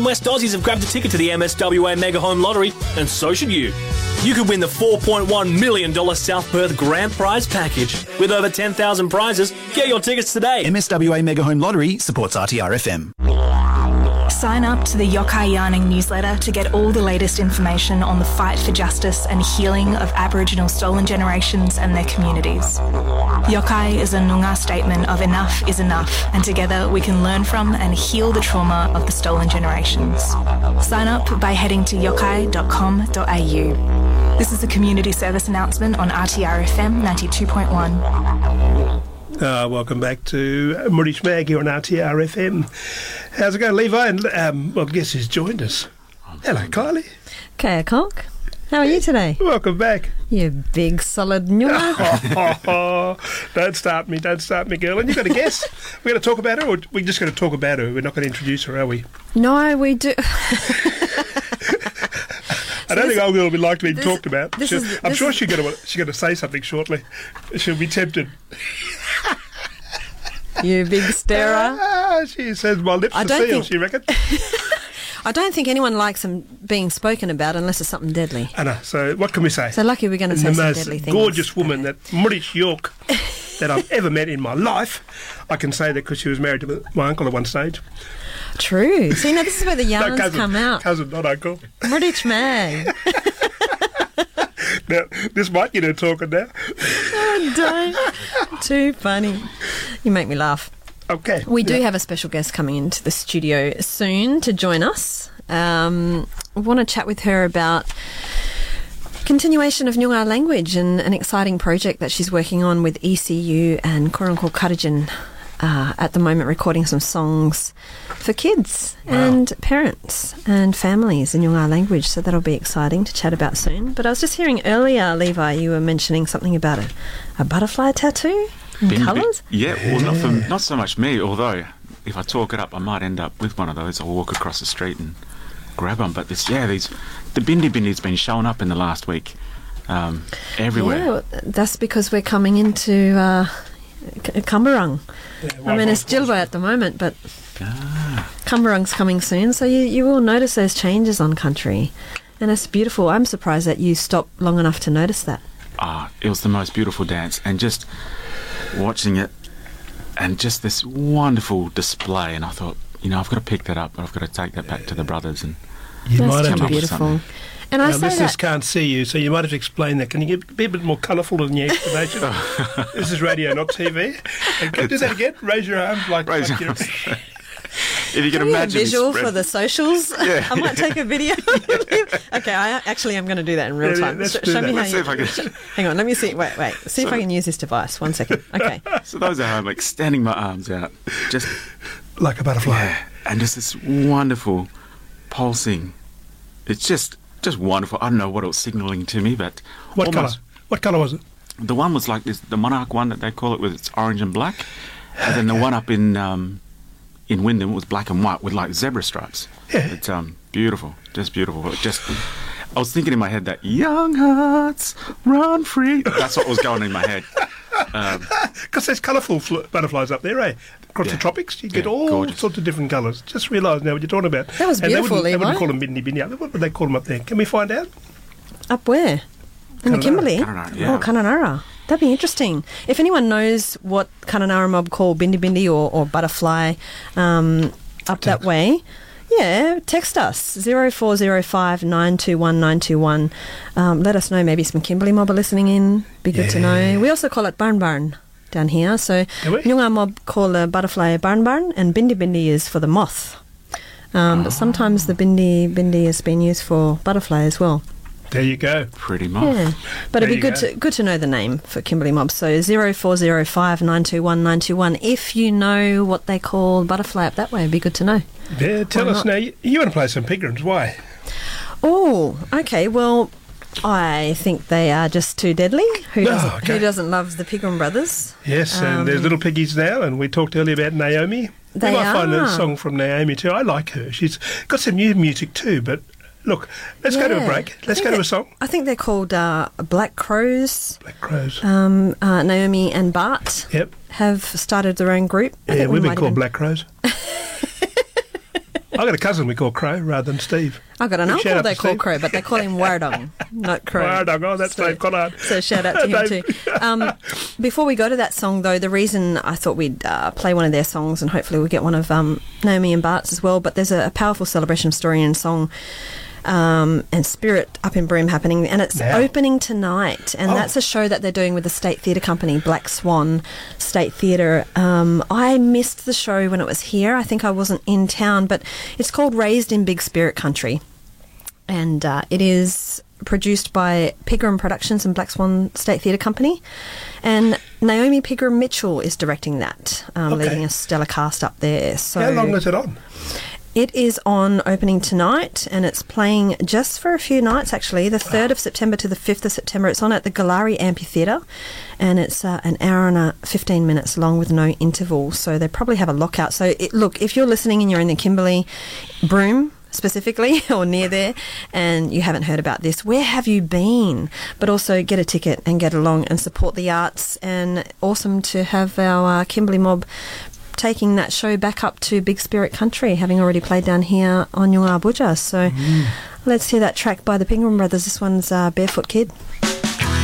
West Aussies have grabbed a ticket to the MSWA Mega Home Lottery, and so should you. You could win the $4.1 million South Perth Grand Prize package. With over 10,000 prizes, get your tickets today. MSWA Mega Home Lottery supports RTRFM. Sign up to the Yokai Yarning newsletter to get all the latest information on the fight for justice and healing of Aboriginal stolen generations and their communities. Yokai is a Noongar statement of enough is enough, and together we can learn from and heal the trauma of the stolen generations. Sign up by heading to yokai.com.au. This is a community service announcement on RTRFM 92.1. Welcome back to Murish Mag here on RTRFM. How's it going, Levi? And well, guess who's joined us? Hello, Kylie. Kaya Cock. How are you today? Welcome back. You big solid Noongar. Don't start me, girl. And you got a guess? We're going to talk about her, or we're just going to talk about her? We're not going to introduce her, are we? No, we do. I don't think old girl would like to be talked about. I'm sure she's going to say something shortly. She'll be tempted. You big starer. She says my lips are sealed, she reckon. I don't think anyone likes them being spoken about unless it's something deadly. I know. So what can we say? So lucky we're going to say some deadly things. The most gorgeous woman that Murish York that I've ever met in my life. I can say that because she was married to my uncle at one stage. True. See, now this is where the yarns come out. Cousin, not uncle. Murish Mag. Now, this might get her talking now. Oh, don't. Too funny. You make me laugh. Okay. We do have a special guest coming into the studio soon to join us. We want to chat with her about continuation of Noongar language and an exciting project that she's working on with ECU and Koronko Karajan at the moment, recording some songs for kids and parents and families in Noongar language. So that'll be exciting to chat about soon. But I was just hearing earlier, Levi, you were mentioning something about a butterfly tattoo in colours? Yeah, well, not so much me, although if I talk it up, I might end up with one of those. I'll walk across the street and grab them. But the Bindi Bindi's been showing up in the last week everywhere. Yeah, well, that's because we're coming into Cumberung. I mean, it's Jilba at the moment, but Cumberung's coming soon, so you will notice those changes on country. And it's beautiful. I'm surprised that you stopped long enough to notice that. It was the most beautiful dance, and just watching it, and just this wonderful display, and I thought, I've got to pick that up, but I've got to take that back to the brothers. And you might have to beautiful. And I say listeners can't see you, so you might have to explain that. Can you be a bit more colourful in the explanation? This is radio, not TV. And do that again. Raise your arms Raise your arms. If you can imagine a visual for the socials. Yeah. I might take a video. Okay, I am going to do that in real time. Show me how you. Hang on, let me see. Wait. See if I can use this device. 1 second. Okay. So those at home, extending my arms out, just like a butterfly. Yeah, and just this wonderful pulsing. It's just wonderful. I don't know what it was signalling to me, but what colour? What colour was it? The one was like this, the monarch one that they call it, with its orange and black, and then the one up in Wyndham was black and white with like zebra stripes. Yeah. It's beautiful, just beautiful. I was thinking in my head that young hearts run free. That's what was going in my head. Because there's colourful butterflies up there, eh? Across the tropics, you get all sorts of different colours. Just realised now what you're talking about. That was beautiful, Levi. They wouldn't call them Bindi Bindi. What would they call them up there? Can we find out? Up where? In the Kimberley? Kununurra, yeah. Oh, Kununurra. That'd be interesting. If anyone knows what Kununurra mob call Bindi Bindi or butterfly up that way, yeah, text us 0405 921 921. Let us know. Maybe some Kimberley mob are listening in. Be good to know. We also call it barn barn down here. So Noongar mob call a butterfly barn barn, and Bindi Bindi is for the moth. But sometimes the Bindi Bindi has been used for butterfly as well. There you go. Pretty much. Yeah. But it'd be good to know the name for Kimberley mob. So 0405 921 921. If you know what they call butterfly up that way, it'd be good to know. Yeah, tell us now. You want to play some Pigrams. Why? Oh, okay. Well, I think they are just too deadly. Who doesn't love the Pigram brothers? Yes, and there's little piggies now, and we talked earlier about Naomi. We might find a song from Naomi too. I like her. She's got some new music too, but look, let's go to a break. Let's go to a song. I think they're called Black Crows. Black Crows. Naomi and Bart have started their own group. Yeah, we've been called Black Crows. I've got a cousin we call Crow rather than Steve. I've got an Shout uncle out they to call Steve. Crow, but they call him Wardong, not Crow. Wardong, oh, that's Dave Collard. So shout out to him too. Before we go to that song, though, the reason I thought we'd play one of their songs, and hopefully we'll get one of Naomi and Bart's as well, but there's a powerful celebration of story and song and spirit up in Broome happening, and it's opening tonight, and that's a show that they're doing with the State Theatre Company, Black Swan State Theatre. I missed the show when it was here. I think I wasn't in town, but it's called Raised in Big Spirit Country, and it is produced by Pigram Productions and Black Swan State Theatre Company, and Naomi Pigram Mitchell is directing that, leading a stellar cast up there. So how long is it on? It is on opening tonight, and it's playing just for a few nights, actually, the 3rd of September to the 5th of September. It's on at the Galari Amphitheatre, and it's an hour and 15 minutes long with no interval, so they probably have a lockout. So, look, if you're listening and you're in the Kimberley, Broome specifically, or near there, and you haven't heard about this, where have you been? But also get a ticket and get along and support the arts, and awesome to have our Kimberley mob taking that show back up to Big Spirit Country, having already played down here on Yungar Budja. So let's hear that track by the Pigram Brothers. This one's Barefoot Kid.